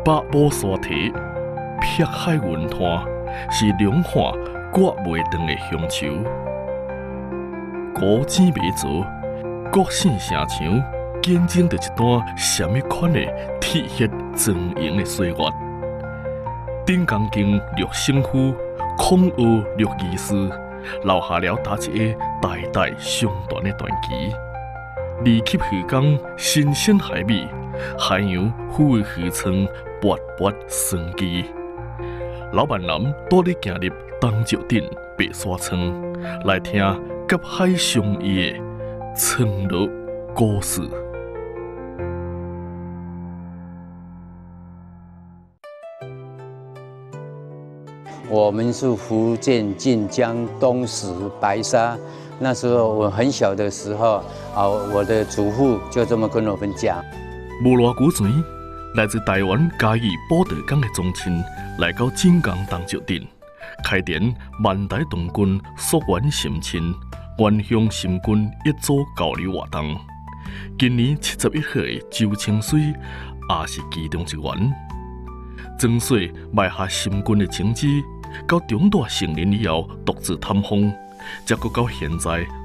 百亩沙堤，碧海云端，是两岸割袂断的乡愁。古井迷族，国姓城墙，见证着一段什么款的铁血庄严的岁月。顶江经陆生夫，孔学陆医师，留下了打一个代代相传的传奇。二级渔港新鲜海味，海洋富味渔村勃勃生机。老板男带你行入东石镇白沙村，来听甲海相依的村落故事。 我们是福建晋江东石白沙。那时候我很小的时候我的祖父就这么跟我们讲。 无偌久前，来自台湾嘉义宝德港的宗亲来到晋江东石镇，开展万代同军溯源寻亲、原乡新军一组交流活动。今年71岁的周清水也是其中一员。庄水埋下新军的种子，到中大成年以后独自探访，才到现在